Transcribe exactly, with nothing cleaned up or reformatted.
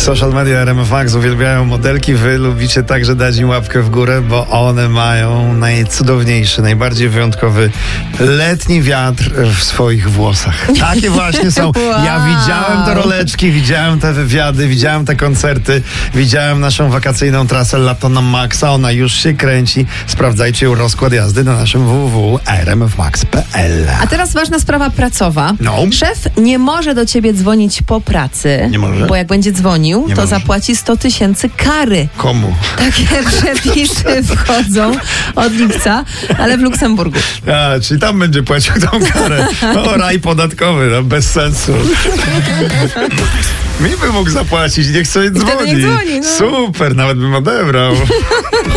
Social media R M F Max uwielbiają modelki. Wy lubicie także dać im łapkę w górę, bo one mają najcudowniejszy, najbardziej wyjątkowy letni wiatr w swoich włosach. Takie właśnie są. Wow. Ja widziałem te roleczki, widziałem te wywiady, widziałem te koncerty, widziałem naszą wakacyjną trasę Lato na Maxa. Ona już się kręci. Sprawdzajcie rozkład jazdy na naszym w w w kropka r m f max kropka p l. A teraz ważna sprawa pracowa. No. Szef nie może do ciebie dzwonić po pracy. Nie może? Bo jak będzie dzwonił, Nie to może. zapłaci sto tysięcy kary. Komu? Takie przepisy wchodzą od lipca, ale w Luksemburgu. A, czyli tam będzie płacił tą karę. O, raj podatkowy, no bez sensu. Mi by mógł zapłacić, niech sobie wtedy dzwoni. niech dzwoni, no. Super, nawet bym odebrał.